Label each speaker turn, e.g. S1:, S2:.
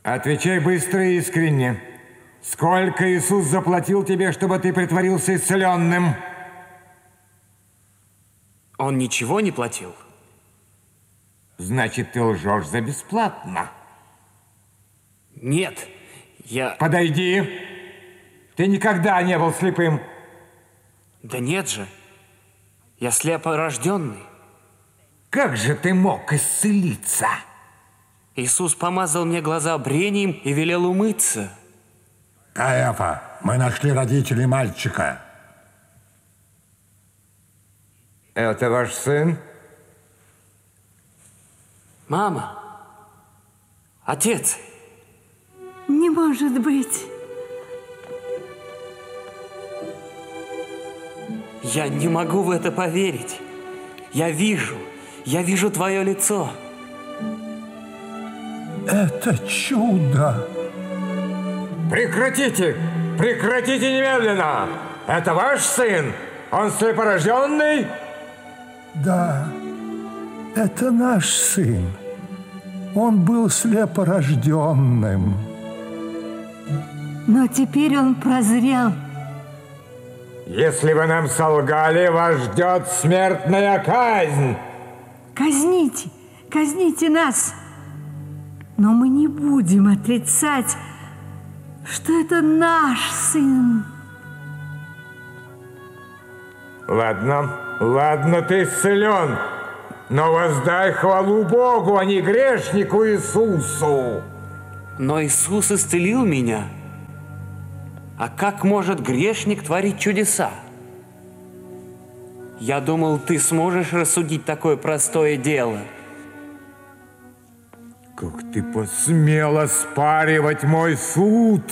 S1: Отвечай быстро и искренне. Сколько Иисус заплатил тебе, чтобы ты притворился исцеленным?
S2: Он ничего не платил.
S1: Значит, ты лжешь за бесплатно.
S2: Нет, я...
S1: Подойди. Ты никогда не был слепым.
S2: Да нет же, я слепорожденный.
S1: Как же ты мог исцелиться?
S2: Иисус помазал мне глаза брением и велел умыться.
S3: Каиафа, мы нашли родителей мальчика.
S1: Это ваш сын?
S2: Мама, отец.
S4: Не может быть.
S2: Я не могу в это поверить. Я вижу твое лицо.
S3: Это чудо.
S1: Прекратите! Прекратите немедленно! Это ваш сын? Он слепорожденный?
S3: Да, это наш сын. Он был слепорожденным.
S4: Но теперь он прозрел.
S1: Если вы нам солгали, вас ждет смертная казнь.
S4: Казните, казните нас. Но мы не будем отрицать, что это наш сын.
S1: Ладно, ты исцелен, но воздай хвалу Богу, а не грешнику Иисусу.
S2: Но Иисус исцелил меня. А как может грешник творить чудеса? Я думал, ты сможешь рассудить такое простое дело.
S1: Как ты посмел оспаривать мой суд?